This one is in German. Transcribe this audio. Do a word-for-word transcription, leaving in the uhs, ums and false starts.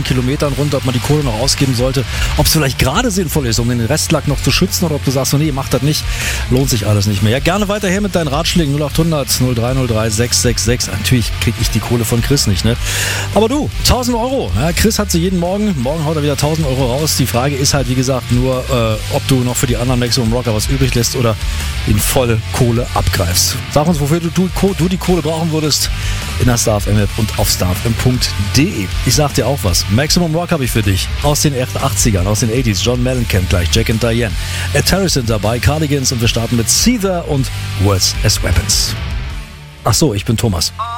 Kilometern runter, ob man die Kohle noch ausgeben sollte, ob es vielleicht gerade sinnvoll ist, um den Restlack noch zu schützen oder ob du sagst, so, nee, mach das nicht, lohnt sich alles nicht mehr. Ja, gerne weiterher mit deinen Ratschlägen null acht hundert null drei null drei sechs sechs sechs. Natürlich kriege ich die Kohle von Chris nicht, ne? Aber du, tausend Euro. Ja, Chris hat sie jeden Morgen. Morgen haut er wieder tausend Euro raus. Die Frage ist halt, wie gesagt, nur, äh, ob du noch für die anderen Maximum Rocker was übrig lässt oder in volle Kohle abgreifst. Sag uns, wofür du, du, du die Kohle brauchen würdest in der Star F M App und auf star f m punkt d e. Ich sag dir auch was. Maximum Rock habe ich für dich. Aus den achtzigern, aus den achtzigern. John Mellon kennt gleich, Jack and Diane. Ed Harris sind dabei, Cardigans, und wir starten mit Seether und Words as Weapons. Ach so, ich bin Thomas.